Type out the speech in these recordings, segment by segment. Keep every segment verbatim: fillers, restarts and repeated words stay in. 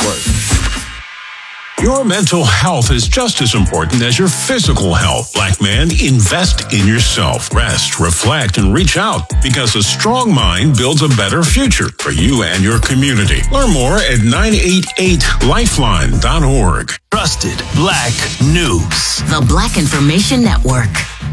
Network. Your mental health is just as important as your physical health. Black man, invest in yourself. Rest, reflect, and reach out, because a strong mind builds a better future for you and your community. Learn more at nine eight eight lifeline dot org. Trusted Black News. The Black Information Network.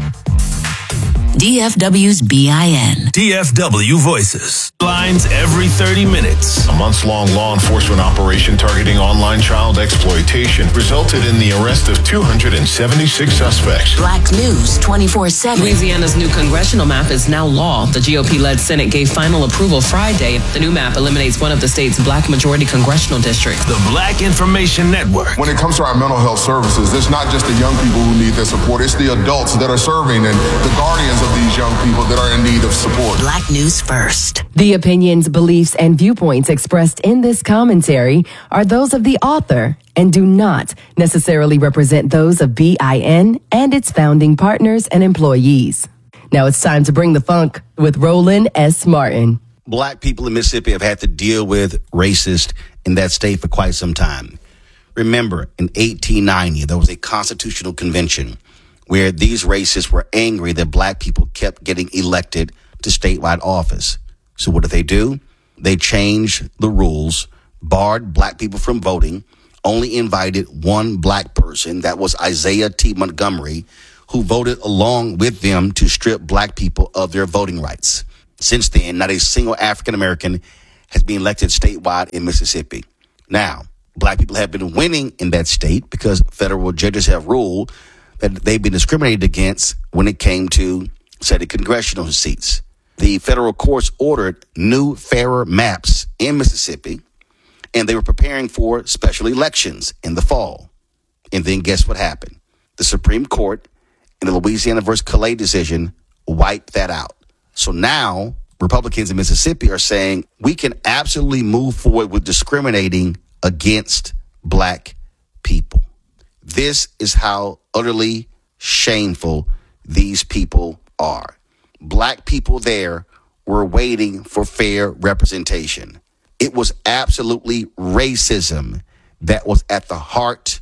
D F W's B I N. D F W Voices. Lines every thirty minutes. A months-long law enforcement operation targeting online child exploitation resulted in the arrest of two hundred seventy-six suspects. Black News twenty-four seven. Louisiana's new congressional map is now law. The G O P-led Senate gave final approval Friday. The new map eliminates one of the state's black majority congressional districts. The Black Information Network. When it comes to our mental health services, it's not just the young people who need their support. It's the adults that are serving and the guardians of these young people that are in need of support. Black News First. The opinions, beliefs, and viewpoints expressed in this commentary are those of the author and do not necessarily represent those of B I N and its founding partners and employees. Now it's time to bring the funk with Roland S. Martin. Black people in Mississippi have had to deal with racist in that state for quite some time. Remember, in eighteen ninety, there was a constitutional convention where these racists were angry that black people kept getting elected to statewide office. So what did they do? They changed the rules, barred black people from voting, only invited one black person, that was Isaiah T. Montgomery, who voted along with them to strip black people of their voting rights. Since then, not a single African American has been elected statewide in Mississippi. Now, black people have been winning in that state because federal judges have ruled that they've been discriminated against when it came to setting congressional seats. The federal courts ordered new, fairer maps in Mississippi, and they were preparing for special elections in the fall. And then guess what happened? The Supreme Court in the Louisiana versus Calais decision wiped that out. So now Republicans in Mississippi are saying we can absolutely move forward with discriminating against black people. This is how utterly shameful these people are. Black people there were waiting for fair representation. It was absolutely racism that was at the heart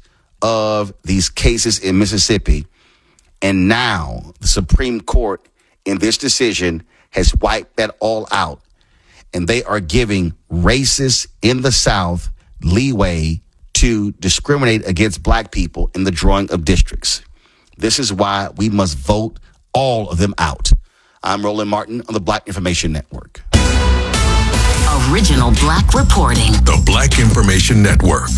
of these cases in Mississippi. And now the Supreme Court in this decision has wiped that all out. And they are giving racists in the South leeway to discriminate against black people in the drawing of districts. This is why we must vote all of them out. I'm Roland Martin on the Black Information Network. Original Black reporting. The Black Information Network.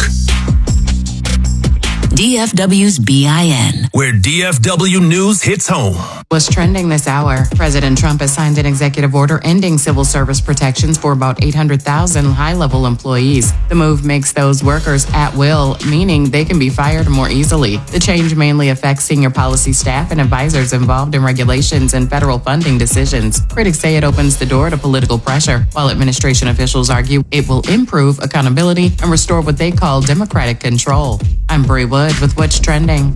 D F W's B I N. Where D F W News hits home. What's trending this hour? President Trump has signed an executive order ending civil service protections for about eight hundred thousand high-level employees. The move makes those workers at will, meaning they can be fired more easily. The change mainly affects senior policy staff and advisors involved in regulations and federal funding decisions. Critics say it opens the door to political pressure, while administration officials argue it will improve accountability and restore what they call democratic control. I'm Brie Wood with What's Trending.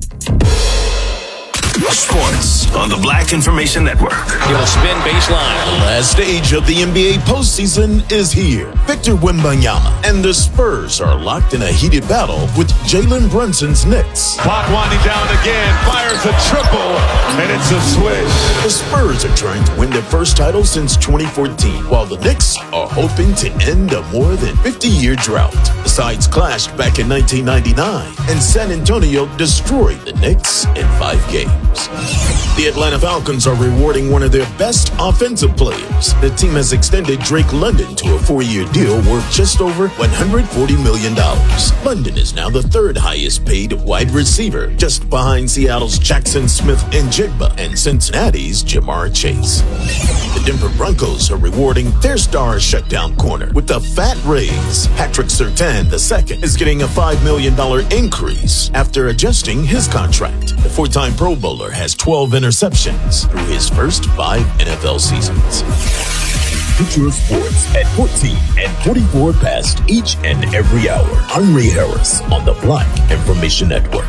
Sports on the Black Information Network. Gonna spin baseline. The last stage of the N B A postseason is here. Victor Wembanyama and the Spurs are locked in a heated battle with Jalen Brunson's Knicks. Clock winding down again. Fires a triple, and it's a swish. The Spurs are trying to win their first title since twenty fourteen, while the Knicks are hoping to end a more than fifty-year drought. The sides clashed back in nineteen ninety-nine, and San Antonio destroyed the Knicks in five games. The Atlanta Falcons are rewarding one of their best offensive players. The team has extended Drake London to a four-year deal worth just over one hundred forty million dollars. London is now the third highest paid wide receiver, just behind Seattle's Jackson Smith-Njigba and Cincinnati's Jamar Chase. The Denver Broncos are rewarding their star shutdown corner with a fat raise. Patrick Surtain the second is getting a five million dollars increase after adjusting his contract. The four-time Pro Bowler has twelve interceptions through his first five N F L seasons. Future of Sports at fourteen and forty-four past each and every hour. I'm Ray Harris on the Black Information Network.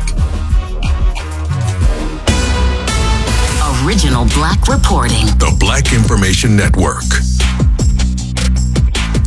Original Black reporting. The Black Information Network. D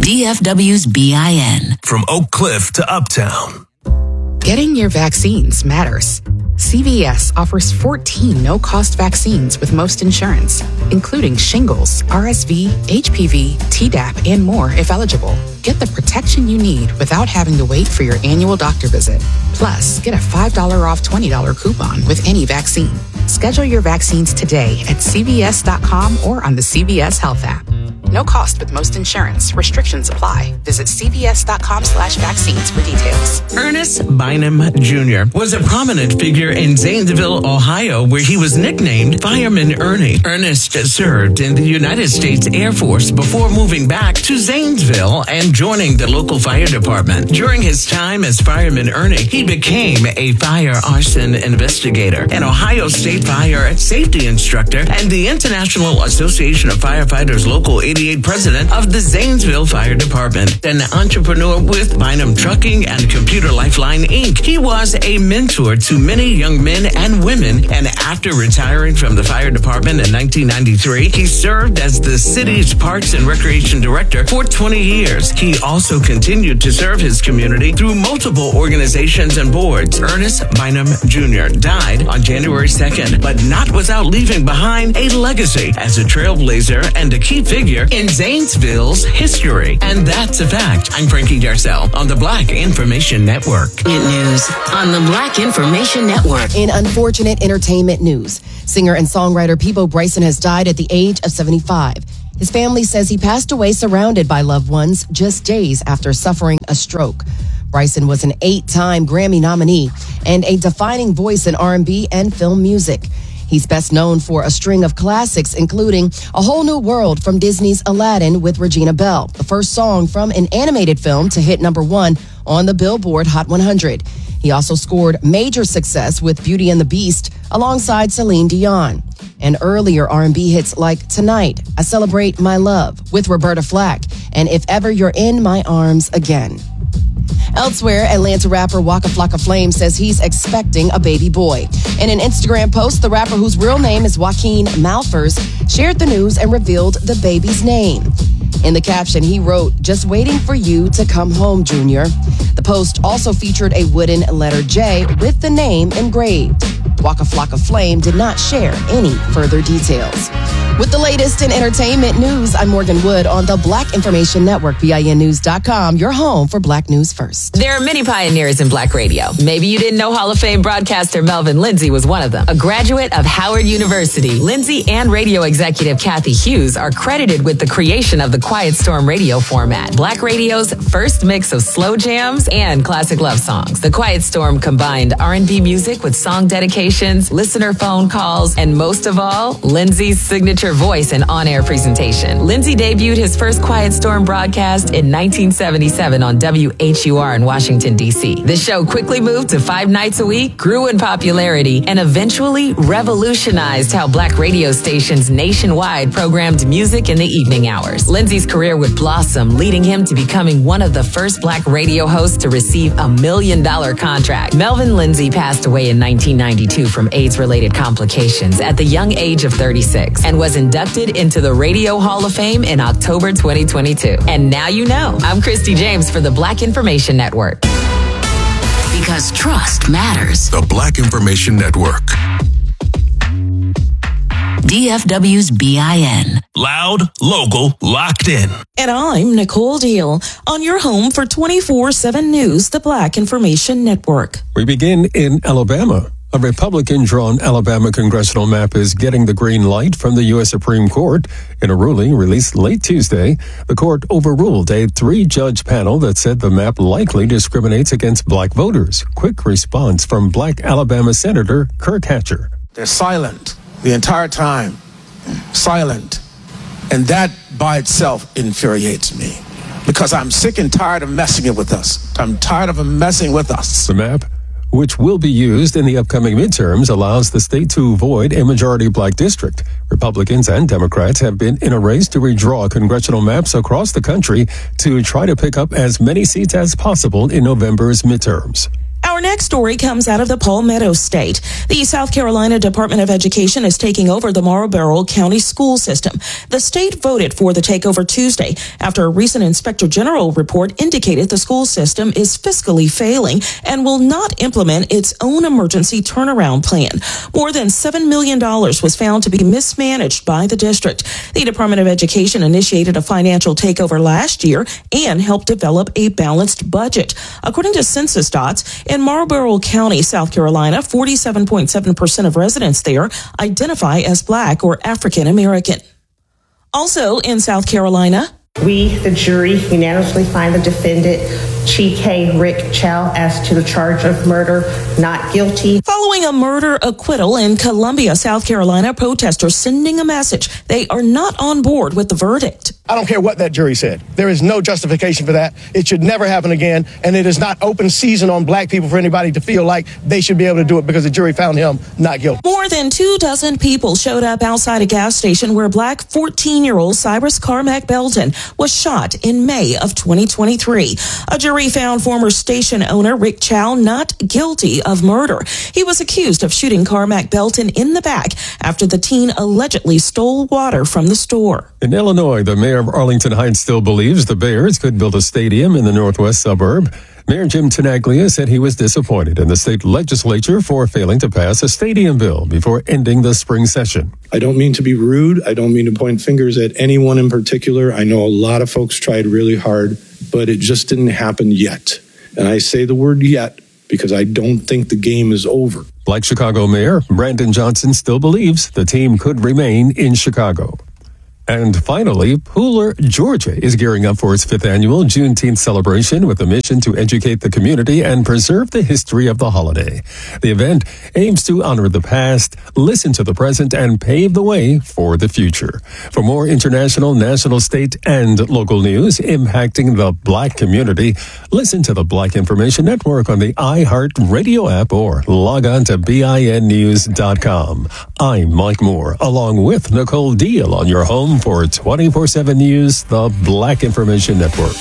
D F W's B I N. From Oak Cliff to Uptown. Getting your vaccines matters. C V S offers fourteen no-cost vaccines with most insurance, including shingles, R S V, H P V, Tdap, and more if eligible. Get the protection you need without having to wait for your annual doctor visit. Plus, get a five dollars off twenty dollars coupon with any vaccine. Schedule your vaccines today at C V S dot com or on the C V S Health app. No cost with most insurance. Restrictions apply. Visit cvs.com slash vaccines for details. Ernest Bynum Junior was a prominent figure in Zanesville, Ohio, where he was nicknamed Fireman Ernie. Ernest served in the United States Air Force before moving back to Zanesville and joining the local fire department. During his time as Fireman Ernie, he became a fire arson investigator, an Ohio State fire safety instructor, and the International Association of Firefighters Local eighty-eight president of the Zanesville Fire Department. An entrepreneur with Bynum Trucking and Computer Lifeline, Incorporated. He was a mentor to many young men and women, and after retiring from the fire department in nineteen ninety-three, he served as the city's Parks and Recreation Director for twenty years. He also continued to serve his community through multiple organizations and boards. Ernest Bynum Junior died on January second, but not without leaving behind a legacy as a trailblazer and a key figure in Zanesville's history. And that's a fact. I'm Frankie Darcell on the Black Information Network. News on the Black Information Network. In unfortunate entertainment news, singer and songwriter Peabo Bryson has died at the age of seventy-five. His family says he passed away surrounded by loved ones just days after suffering a stroke. Bryson was an eight-time Grammy nominee and a defining voice in R and B and film music. He's best known for a string of classics, including A Whole New World from Disney's Aladdin with Regina Belle, the first song from an animated film to hit number one on the Billboard Hot one hundred. He also scored major success with Beauty and the Beast alongside Celine Dion. And earlier R and B hits like Tonight, I Celebrate My Love with Roberta Flack, and If Ever You're in My Arms Again. Elsewhere, Atlanta rapper Waka Flocka Flame says he's expecting a baby boy. In an Instagram post, the rapper, whose real name is Joaquin Malfers, shared the news and revealed the baby's name. In the caption, he wrote, "Just waiting for you to come home, Junior." The post also featured a wooden letter J with the name engraved. Waka Flocka Flame did not share any further details. With the latest in entertainment news, I'm Morgan Wood on the Black Information Network, B I N news dot com, your home for Black News First. There are many pioneers in Black radio. Maybe you didn't know Hall of Fame broadcaster Melvin Lindsay was one of them. A graduate of Howard University, Lindsay and radio executive Kathy Hughes are credited with the creation of the Quiet Storm radio format, Black radio's first mix of slow jams and classic love songs. The Quiet Storm combined R and B music with song dedications, listener phone calls, and most of all, Lindsay's signature voice and on-air presentation. Lindsay debuted his first Quiet Storm broadcast in nineteen seventy-seven on W H U R in Washington, D C. The show quickly moved to five nights a week, grew in popularity, and eventually revolutionized how Black radio stations nationwide programmed music in the evening hours. Lindsay's career would blossom, leading him to becoming one of the first Black radio hosts to receive a million dollar contract. Melvin Lindsay passed away in nineteen ninety-two from AIDS-related complications at the young age of thirty-six and was inducted into the Radio Hall of Fame in October twenty twenty-two. And now you know. I'm Christy James for the Black Information Network. Because trust matters. The Black Information Network. D F W's B I N. Loud, local, locked in. And I'm Nicole Deal on your home for twenty-four seven News, the Black Information Network. We begin in Alabama. A Republican-drawn Alabama congressional map is getting the green light from the U S Supreme Court. In a ruling released late Tuesday, the court overruled a three-judge panel that said the map likely discriminates against black voters. Quick response from Black Alabama Senator Kirk Hatcher. They're silent the entire time. Silent. And that by itself infuriates me because I'm sick and tired of messing it with us. I'm tired of them messing with us. The map, which will be used in the upcoming midterms, allows the state to avoid a majority black district. Republicans and Democrats have been in a race to redraw congressional maps across the country to try to pick up as many seats as possible in November's midterms. Our Our next story comes out of the Palmetto State. The South Carolina Department of Education is taking over the Marlboro County school system. The state voted for the takeover Tuesday after a recent Inspector General report indicated the school system is fiscally failing and will not implement its own emergency turnaround plan. More than seven million dollars was found to be mismanaged by the district. The Department of Education initiated a financial takeover last year and helped develop a balanced budget. According to census dots, in Marlboro County, South Carolina, forty-seven point seven percent of residents there identify as Black or African American. Also in South Carolina, we, the jury, unanimously find the defendant, Chike Rick Chow, as to the charge of murder, not guilty. Following a murder acquittal in Columbia, South Carolina, protesters sending a message they are not on board with the verdict. I don't care what that jury said. There is no justification for that. It should never happen again. And it is not open season on black people for anybody to feel like they should be able to do it because the jury found him not guilty. More than two dozen people showed up outside a gas station where black fourteen-year-old Cyrus Carmack Belton was shot in May of twenty twenty-three. A jury found former station owner Rick Chow not guilty of murder. He was accused of shooting Carmack Belton in the back after the teen allegedly stole water from the store. In Illinois, the mayor of Arlington Heights still believes the Bears could build a stadium in the northwest suburb. Mayor Jim Tenaglia said he was disappointed in the state legislature for failing to pass a stadium bill before ending the spring session. I don't mean to be rude. I don't mean to point fingers at anyone in particular. I know a lot of folks tried really hard, but it just didn't happen yet. And I say the word yet because I don't think the game is over. Like Chicago Mayor Brandon Johnson still believes the team could remain in Chicago. And finally, Pooler, Georgia is gearing up for its fifth annual Juneteenth celebration with a mission to educate the community and preserve the history of the holiday. The event aims to honor the past, listen to the present, and pave the way for the future. For more international, national, state, and local news impacting the Black community, listen to the Black Information Network on the iHeartRadio app or log on to B I N news dot com. I'm Mike Moore, along with Nicole Deal on your home for twenty-four seven News, the Black Information Network.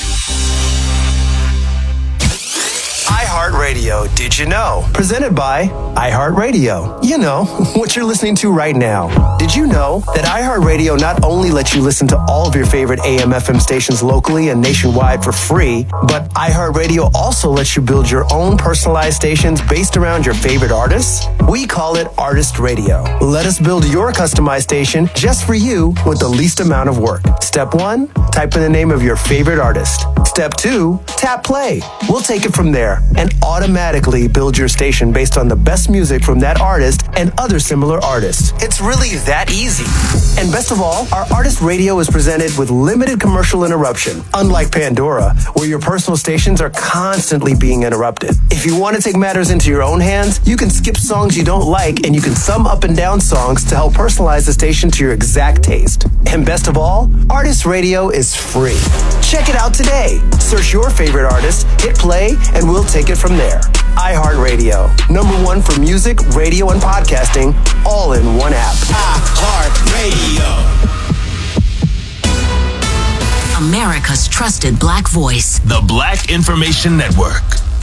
iHeartRadio, did you know? Presented by iHeartRadio. You know, what you're listening to right now. Did you know that iHeartRadio not only lets you listen to all of your favorite A M F M stations locally and nationwide for free, but iHeartRadio also lets you build your own personalized stations based around your favorite artists? We call it Artist Radio. Let us build your customized station just for you with the least amount of work. Step one, type in the name of your favorite artist. Step two, tap play. We'll take it from there and automatically build your station based on the best music from that artist and other similar artists. It's really that easy. And best of all, our Artist Radio is presented with limited commercial interruption, unlike Pandora, where your personal stations are constantly being interrupted. If you want to take matters into your own hands, you can skip songs you don't like and you can sum up and down songs to help personalize the station to your exact taste. And best of all, Artist Radio is free. Check it out today. Search your favorite artist, hit play, and we'll take it from there. iHeartRadio, number one for music, radio, and podcasting, all in one app. iHeartRadio. America's trusted Black voice. The Black Information Network.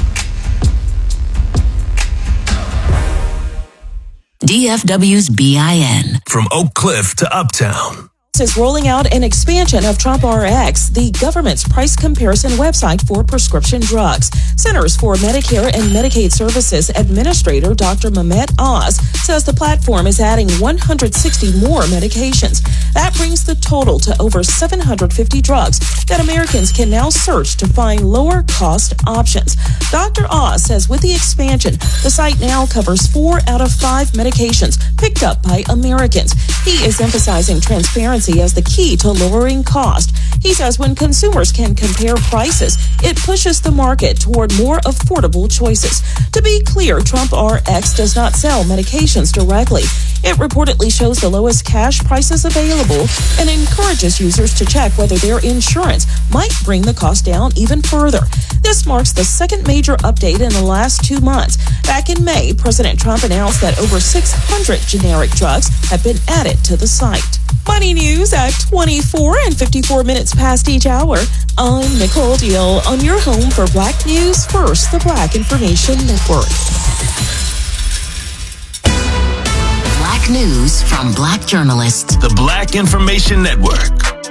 D F W's B I N. From Oak Cliff to Uptown. Is rolling out an expansion of Trump R X, the government's price comparison website for prescription drugs. Centers for Medicare and Medicaid Services Administrator Doctor Mehmet Oz says the platform is adding one hundred sixty more medications. That brings the total to over seven hundred fifty drugs that Americans can now search to find lower cost options. Doctor Oz says with the expansion, the site now covers four out of five medications picked up by Americans. He is emphasizing transparency as the key to lowering cost. He says when consumers can compare prices, it pushes the market toward more affordable choices. To be clear, Trump R X does not sell medications directly. It reportedly shows the lowest cash prices available and encourages users to check whether their insurance might bring the cost down even further. This marks the second major update in the last two months. Back in May, President Trump announced that over six hundred generic drugs have been added to the site. Money news at twenty-four and fifty-four minutes past each hour. I'm Nicole Deal on your home for Black News First, the Black Information Network. Black news from Black journalists. The Black Information Network.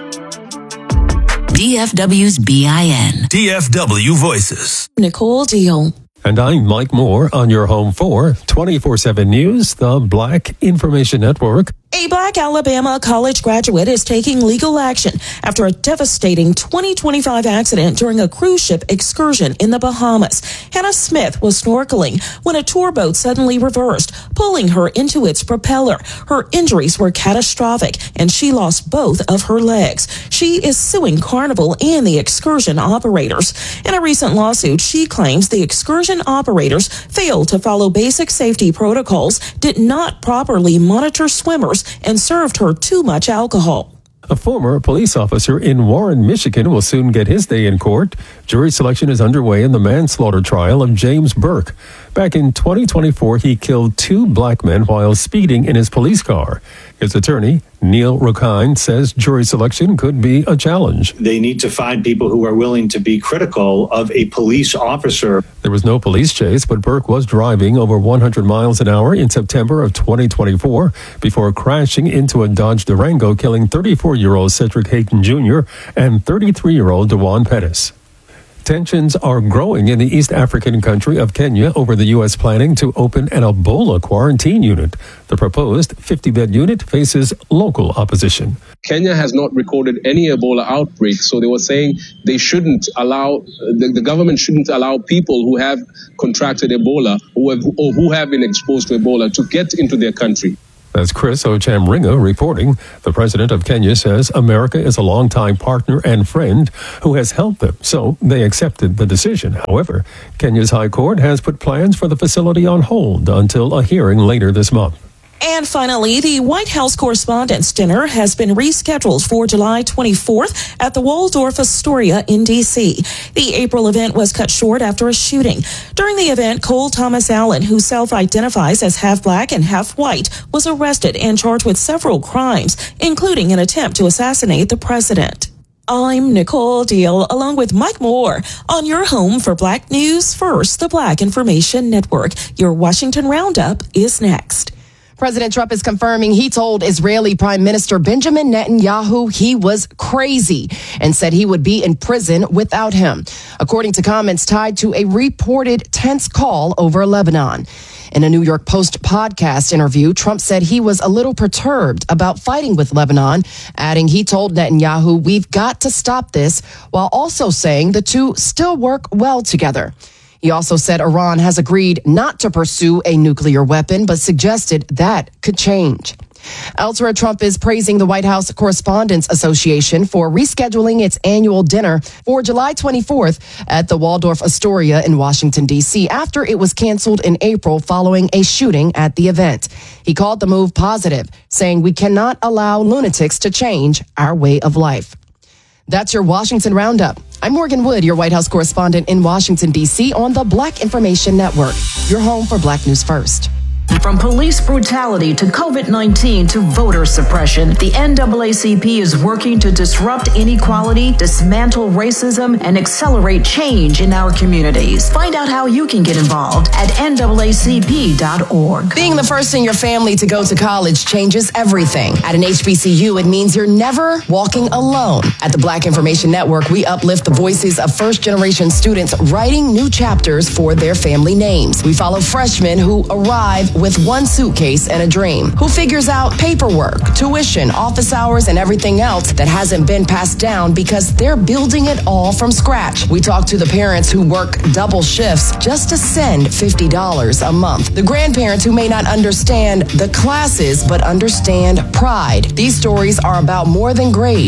D F W's B I N. D F W Voices. Nicole Deal. And I'm Mike Moore on your home for twenty-four seven News, the Black Information Network. A Black Alabama college graduate is taking legal action after a devastating twenty twenty-five accident during a cruise ship excursion in the Bahamas. Hannah Smith was snorkeling when a tour boat suddenly reversed, pulling her into its propeller. Her injuries were catastrophic, and she lost both of her legs. She is suing Carnival and the excursion operators. In a recent lawsuit, she claims the excursion operators failed to follow basic safety protocols, did not properly monitor swimmers, and served her too much alcohol. A former police officer in Warren, Michigan will soon get his day in court. Jury selection is underway in the manslaughter trial of James Burke. Back in twenty twenty-four, he killed two black men while speeding in his police car. His attorney, Neil Rokine, says jury selection could be a challenge. They need to find people who are willing to be critical of a police officer. There was no police chase, but Burke was driving over one hundred miles an hour in September of twenty twenty-four before crashing into a Dodge Durango, killing thirty-four-year-old Cedric Hayden Junior and thirty-three-year-old Dewan Pettis. Tensions are growing in the East African country of Kenya over the U S planning to open an Ebola quarantine unit. The proposed fifty-bed unit faces local opposition. Kenya has not recorded any Ebola outbreaks, so they were saying they shouldn't allow, the, the government shouldn't allow people who have contracted Ebola who have, or who have been exposed to Ebola to get into their country. That's Chris Ochamringa reporting. The president of Kenya says America is a longtime partner and friend who has helped them, so they accepted the decision. However, Kenya's High Court has put plans for the facility on hold until a hearing later this month. And finally, the White House Correspondents' Dinner has been rescheduled for July twenty-fourth at the Waldorf Astoria in D C. The April event was cut short after a shooting. During the event, Cole Thomas Allen, who self-identifies as half black and half white, was arrested and charged with several crimes, including an attempt to assassinate the president. I'm Nicole Deal, along with Mike Moore, on your home for Black News First, the Black Information Network. Your Washington Roundup is next. President Trump is confirming he told Israeli Prime Minister Benjamin Netanyahu he was crazy and said he would be in prison without him, according to comments tied to a reported tense call over Lebanon. In a New York Post podcast interview, Trump said he was a little perturbed about fighting with Lebanon, adding he told Netanyahu, "We've got to stop this," while also saying the two still work well together. He also said Iran has agreed not to pursue a nuclear weapon, but suggested that could change. Elsewhere, Trump is praising the White House Correspondents Association for rescheduling its annual dinner for July twenty-fourth at the Waldorf Astoria in Washington, D C, after it was canceled in April following a shooting at the event. He called the move positive, saying we cannot allow lunatics to change our way of life. That's your Washington Roundup. I'm Morgan Wood, your White House correspondent in Washington, D C on the Black Information Network, your home for Black News First. From police brutality to COVID nineteen to voter suppression, the N double A C P is working to disrupt inequality, dismantle racism, and accelerate change in our communities. Find out how you can get involved at N double A C P dot org. Being the first in your family to go to college changes everything. At an H B C U, it means you're never walking alone. At the Black Information Network, we uplift the voices of first-generation students writing new chapters for their family names. We follow freshmen who arrive with one suitcase and a dream, who figures out paperwork, tuition, office hours, and everything else that hasn't been passed down because they're building it all from scratch. We talk to the parents who work double shifts just to send fifty dollars a month. The grandparents who may not understand the classes but understand pride. These stories are about more than grades.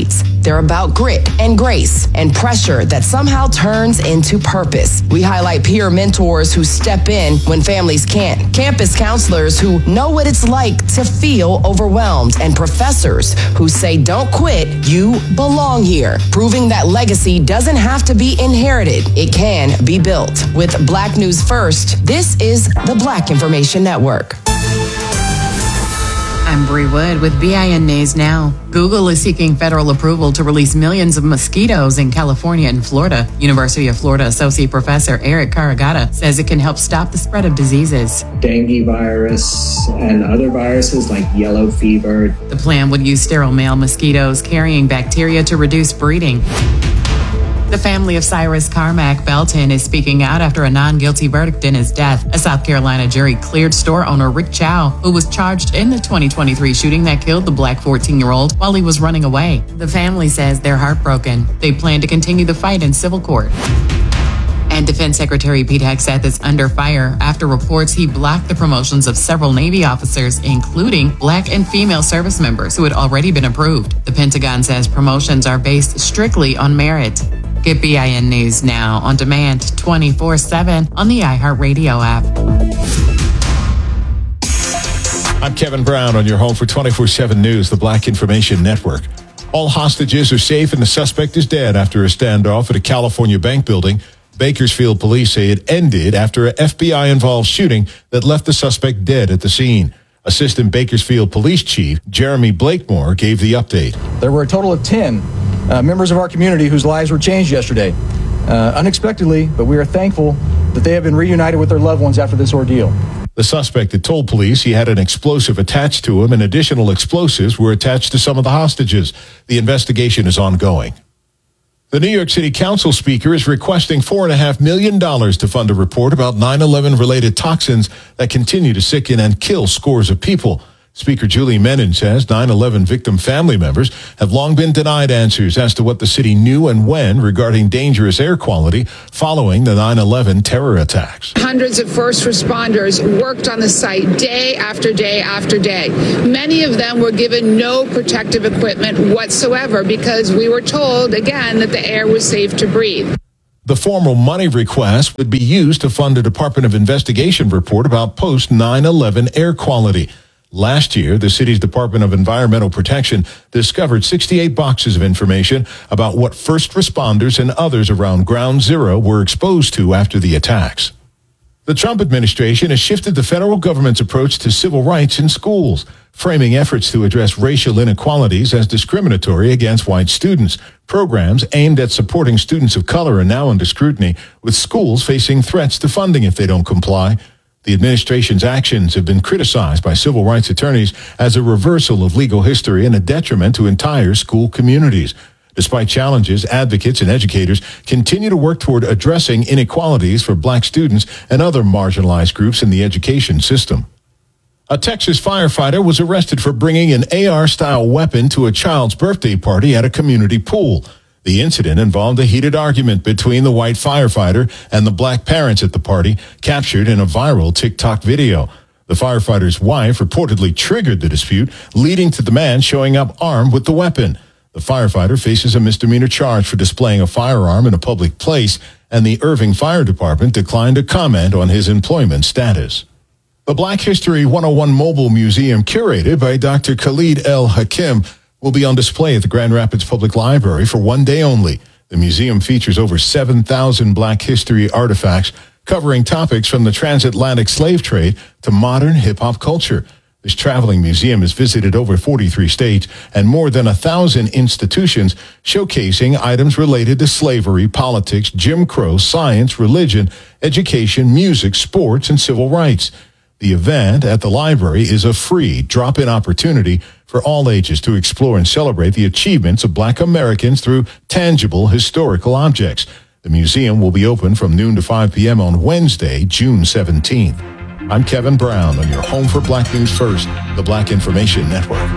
They're about grit and grace and pressure that somehow turns into purpose. We highlight peer mentors who step in when families can't, campus counselors who know what it's like to feel overwhelmed, and professors who say don't quit, you belong here, proving that legacy doesn't have to be inherited. It can be built. With Black News First, this is the Black Information Network. I'm Bree Wood with B I N News Now. Google is seeking federal approval to release millions of mosquitoes in California and Florida. University of Florida Associate Professor Eric Caragata says it can help stop the spread of diseases. Dengue virus and other viruses like yellow fever. The plan would use sterile male mosquitoes carrying bacteria to reduce breeding. The family of Cyrus Carmack Belton is speaking out after a non-guilty verdict in his death. A South Carolina jury cleared store owner Rick Chow, who was charged in the twenty twenty-three shooting that killed the black fourteen-year-old while he was running away. The family says they're heartbroken. They plan to continue the fight in civil court. And Defense Secretary Pete Hegseth is under fire after reports he blocked the promotions of several Navy officers, including black and female service members who had already been approved. The Pentagon says promotions are based strictly on merit. Get B I N News Now on demand twenty-four seven on the iHeartRadio app. I'm Kevin Brown on your home for twenty-four seven News, the Black Information Network. All hostages are safe and the suspect is dead after a standoff at a California bank building. Bakersfield police say it ended after an F B I-involved shooting that left the suspect dead at the scene. Assistant Bakersfield Police Chief Jeremy Blakemore gave the update. There were a total of ten uh, members of our community whose lives were changed yesterday. Uh, unexpectedly, but we are thankful that they have been reunited with their loved ones after this ordeal. The suspect had told police he had an explosive attached to him, and additional explosives were attached to some of the hostages. The investigation is ongoing. The New York City Council Speaker is requesting four point five million dollars to fund a report about nine eleven-related toxins that continue to sicken and kill scores of people. Speaker Julie Menin says nine eleven victim family members have long been denied answers as to what the city knew and when regarding dangerous air quality following the nine eleven terror attacks. Hundreds of first responders worked on the site day after day after day. Many of them were given no protective equipment whatsoever because we were told, again, that the air was safe to breathe. The formal money request would be used to fund a Department of Investigation report about post nine eleven air quality. Last year, the city's Department of Environmental Protection discovered sixty-eight boxes of information about what first responders and others around Ground Zero were exposed to after the attacks. The Trump administration has shifted the federal government's approach to civil rights in schools, framing efforts to address racial inequalities as discriminatory against white students. Programs aimed at supporting students of color are now under scrutiny, with schools facing threats to funding if they don't comply. The administration's actions have been criticized by civil rights attorneys as a reversal of legal history and a detriment to entire school communities. Despite challenges, advocates and educators continue to work toward addressing inequalities for black students and other marginalized groups in the education system. A Texas firefighter was arrested for bringing an A R-style weapon to a child's birthday party at a community pool. The incident involved a heated argument between the white firefighter and the black parents at the party, captured in a viral TikTok video. The firefighter's wife reportedly triggered the dispute, leading to the man showing up armed with the weapon. The firefighter faces a misdemeanor charge for displaying a firearm in a public place, and the Irving Fire Department declined to comment on his employment status. The Black History one oh one Mobile Museum, curated by Doctor Khalid El Hakim, will be on display at the Grand Rapids Public Library for one day only. The museum features over seven thousand Black history artifacts covering topics from the transatlantic slave trade to modern hip-hop culture. This traveling museum has visited over forty-three states and more than one thousand institutions, showcasing items related to slavery, politics, Jim Crow, science, religion, education, music, sports, and civil rights. The event at the library is a free drop-in opportunity for all ages to explore and celebrate the achievements of Black Americans through tangible historical objects. The museum will be open from noon to five p.m. on Wednesday, June seventeenth. I'm Kevin Brown on your home for Black News First, the Black Information Network.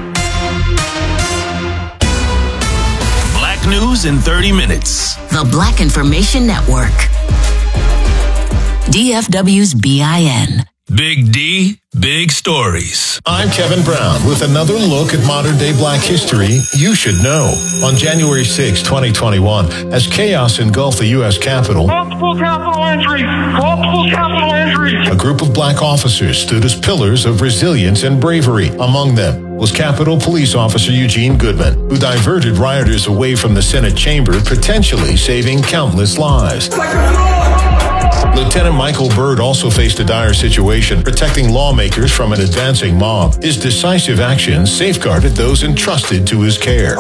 Black News in thirty minutes. The Black Information Network. D F W's B I N. Big D, big stories. I'm Kevin Brown with another look at modern-day black history you should know. On January sixth, twenty twenty-one, as chaos engulfed the U S Capitol, multiple capital injuries, multiple capital injuries. A group of black officers stood as pillars of resilience and bravery. Among them was Capitol Police Officer Eugene Goodman, who diverted rioters away from the Senate chamber, potentially saving countless lives. Lieutenant Michael Byrd also faced a dire situation, protecting lawmakers from an advancing mob. His decisive actions safeguarded those entrusted to his care.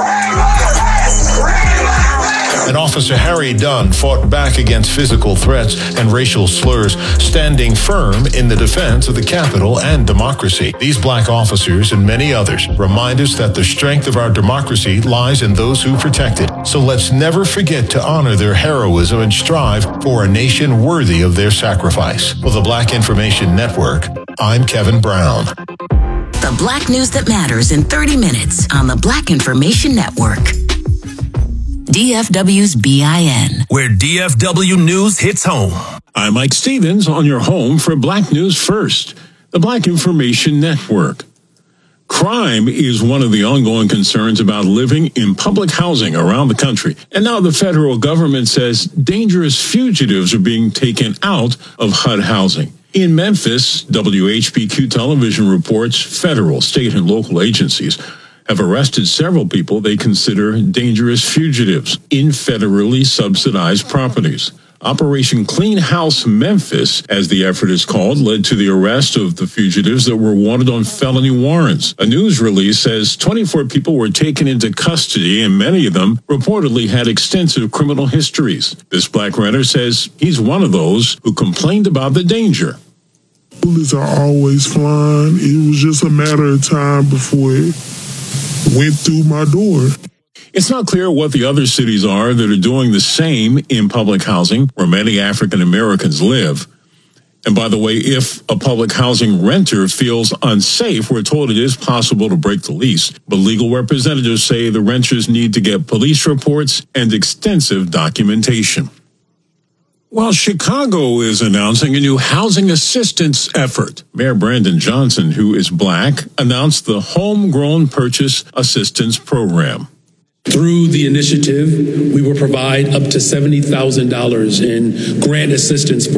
And Officer Harry Dunn fought back against physical threats and racial slurs, standing firm in the defense of the Capitol and democracy. These black officers and many others remind us that the strength of our democracy lies in those who protect it. So let's never forget to honor their heroism and strive for a nation worthy of their sacrifice. For the Black Information Network, I'm Kevin Brown. The Black News that matters in thirty minutes on the Black Information Network. D F W's B I N, where D F W News hits home. I'm Mike Stevens on your home for Black News First, the Black Information Network. Crime is one of the ongoing concerns about living in public housing around the country. And now the federal government says dangerous fugitives are being taken out of H U D housing. In Memphis, W H B Q television reports federal, state, and local agencies have arrested several people they consider dangerous fugitives in federally subsidized properties. Operation Clean House Memphis, as the effort is called, led to the arrest of the fugitives that were wanted on felony warrants. A news release says twenty-four people were taken into custody, and many of them reportedly had extensive criminal histories. This black renter says he's one of those who complained about the danger. Bullets are always flying. It was just a matter of time before it went through my door. It's not clear what the other cities are that are doing the same in public housing where many African Americans live. And by the way, if a public housing renter feels unsafe, we're told it is possible to break the lease. But legal representatives say the renters need to get police reports and extensive documentation. While Chicago is announcing a new housing assistance effort, Mayor Brandon Johnson, who is black, announced the Homegrown Purchase Assistance Program. Through the initiative, we will provide up to seventy thousand dollars in grant assistance for